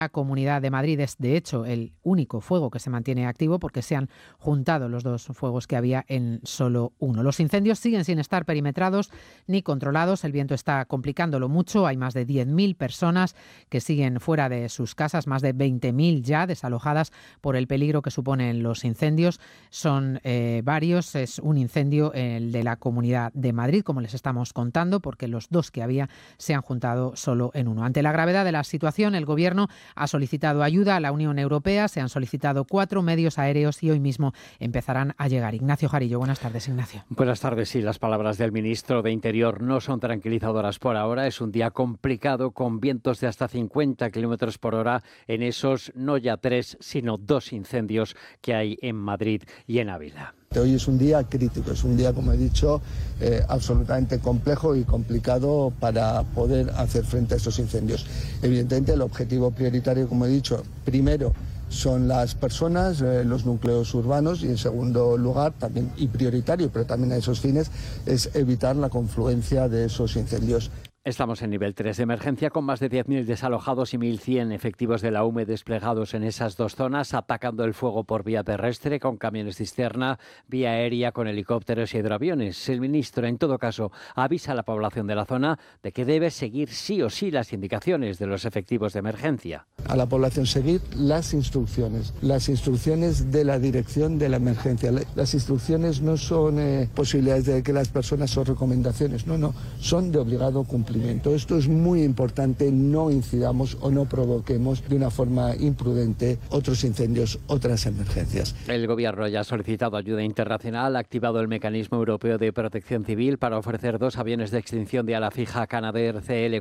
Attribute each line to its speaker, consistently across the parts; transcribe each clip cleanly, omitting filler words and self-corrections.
Speaker 1: La Comunidad de Madrid es, de hecho, el único fuego que se mantiene activo porque se han juntado los dos fuegos que había en solo uno. Los incendios siguen sin estar perimetrados ni controlados. El viento está complicándolo mucho. Hay más de 10.000 personas que siguen fuera de sus casas, más de 20.000 ya desalojadas por el peligro que suponen los incendios. Son varios. Es un incendio, el de la Comunidad de Madrid, como les estamos contando, porque los dos que había se han juntado solo en uno. Ante la gravedad de la situación, el Gobierno ha solicitado ayuda a la Unión Europea. Se han solicitado 4 medios aéreos y hoy mismo empezarán a llegar. Ignacio Jarillo, buenas tardes, Ignacio.
Speaker 2: Buenas tardes. Sí, las palabras del ministro de Interior no son tranquilizadoras por ahora. Es un día complicado con vientos de hasta 50 kilómetros por hora en esos no ya 3, sino 2 incendios que hay en Madrid y en Ávila.
Speaker 3: Hoy es un día crítico, es un día, como he dicho, absolutamente complejo y complicado para poder hacer frente a estos incendios. Evidentemente, el objetivo prioritario, como he dicho, primero son las personas, los núcleos urbanos, y en segundo lugar, también y prioritario, pero también a esos fines, es evitar la confluencia de esos incendios.
Speaker 2: Estamos en nivel 3 de emergencia con más de 10.000 desalojados y 1.100 efectivos de la UME desplegados en esas dos zonas, atacando el fuego por vía terrestre con camiones cisterna, vía aérea con helicópteros y hidroaviones. El ministro, en todo caso, avisa a la población de la zona de que debe seguir sí o sí las indicaciones de los efectivos de emergencia.
Speaker 3: A la población seguir las instrucciones de la dirección de la emergencia. Las instrucciones no son posibilidades de que las personas o recomendaciones, no, son de obligado cumplimiento. Esto es muy importante, no incidamos o no provoquemos de una forma imprudente otros incendios, otras emergencias.
Speaker 2: El Gobierno ya ha solicitado ayuda internacional, ha activado el Mecanismo Europeo de Protección Civil para ofrecer 2 aviones de extinción de ala fija Canadair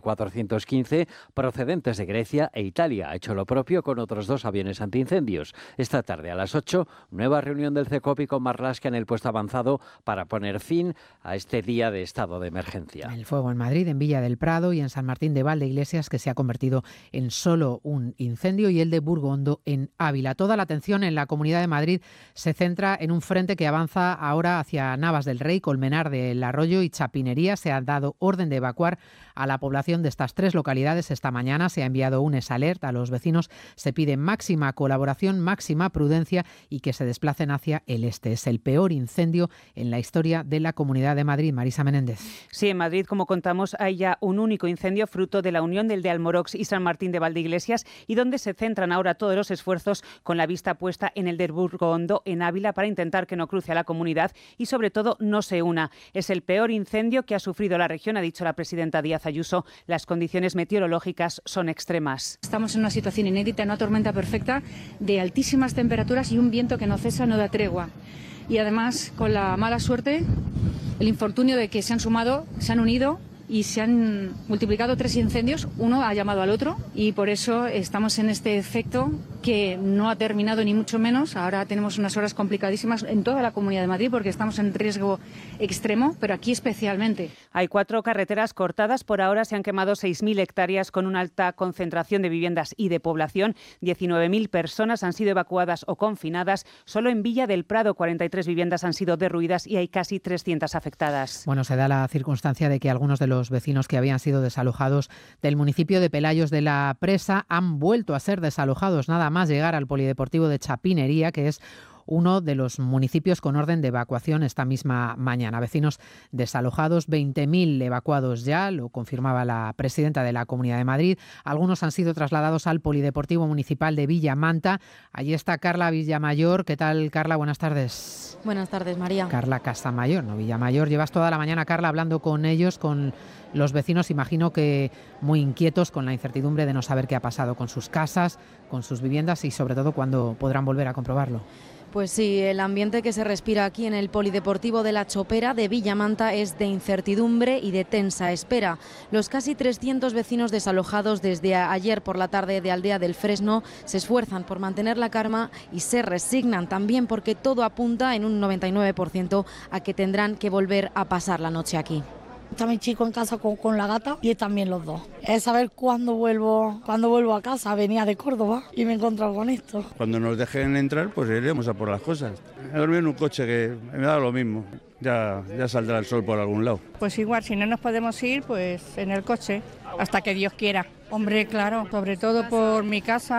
Speaker 2: CL-415 procedentes de Grecia e Italia. Ha hecho lo propio con otros 2 aviones antiincendios. Esta tarde a las 8, nueva reunión del CECOPI con Marlaska en el puesto avanzado para poner fin a este día de estado de emergencia.
Speaker 1: El fuego en Madrid, en Villa del Prado y en San Martín de Valdeiglesias, que se ha convertido en solo un incendio, y el de Burgondo en Ávila. Toda la atención en la Comunidad de Madrid se centra en un frente que avanza ahora hacia Navas del Rey, Colmenar del Arroyo y Chapinería. Se ha dado orden de evacuar a la población de estas 3 localidades esta mañana. Se ha enviado un alert a los vecinos. Se pide máxima colaboración, máxima prudencia y que se desplacen hacia el este. Es el peor incendio en la historia de la Comunidad de Madrid. Marisa Menéndez.
Speaker 4: Sí, en Madrid, como contamos, hay ya un único incendio fruto de la unión del de Almorox y San Martín de Valdeiglesias, y donde se centran ahora todos los esfuerzos con la vista puesta en el de Burgondo en Ávila para intentar que no cruce a la comunidad y sobre todo no se una. Es el peor incendio que ha sufrido la región, ha dicho la presidenta Díaz Ayuso. Las condiciones meteorológicas son extremas.
Speaker 5: Estamos en una situación inédita, una tormenta perfecta de altísimas temperaturas y un viento que no cesa, no da tregua. Y además con la mala suerte, el infortunio de que se han unido y se han multiplicado 3 incendios, uno ha llamado al otro y por eso estamos en este efecto que no ha terminado ni mucho menos. Ahora tenemos unas horas complicadísimas en toda la Comunidad de Madrid porque estamos en riesgo extremo, pero aquí especialmente.
Speaker 4: Hay 4 carreteras cortadas. Por ahora se han quemado 6.000 hectáreas con una alta concentración de viviendas y de población. 19.000 personas han sido evacuadas o confinadas. Solo en Villa del Prado 43 viviendas han sido derruidas y hay casi 300 afectadas.
Speaker 1: Bueno, se da la circunstancia de que algunos de los vecinos que habían sido desalojados del municipio de Pelayos de la Presa han vuelto a ser desalojados nada más llegar al polideportivo de Chapinería, que es uno de los municipios con orden de evacuación esta misma mañana. Vecinos desalojados, 20.000 evacuados ya, lo confirmaba la presidenta de la Comunidad de Madrid. Algunos han sido trasladados al Polideportivo Municipal de Villamanta. Allí está Carla Villamayor. ¿Qué tal, Carla? Buenas tardes.
Speaker 6: Buenas tardes, María.
Speaker 1: Carla Casamayor, no Villamayor. Llevas toda la mañana, Carla, hablando con ellos, con los vecinos, imagino que muy inquietos con la incertidumbre de no saber qué ha pasado con sus casas, con sus viviendas y sobre todo cuándo podrán volver a comprobarlo.
Speaker 6: Pues sí, el ambiente que se respira aquí en el Polideportivo de la Chopera de Villamanta es de incertidumbre y de tensa espera. Los casi 300 vecinos desalojados desde ayer por la tarde de Aldea del Fresno se esfuerzan por mantener la calma y se resignan también porque todo apunta en un 99% a que tendrán que volver a pasar la noche aquí.
Speaker 7: Está mi chico en casa con la gata y también los dos. Es saber cuándo vuelvo a casa. Venía de Córdoba y me he encontrado con esto.
Speaker 8: Cuando nos dejen entrar, pues iremos a por las cosas. He dormido en un coche que me da lo mismo. Ya saldrá el sol por algún lado.
Speaker 9: Pues igual, si no nos podemos ir, pues en el coche, hasta que Dios quiera. Hombre, claro, sobre todo por mi casa.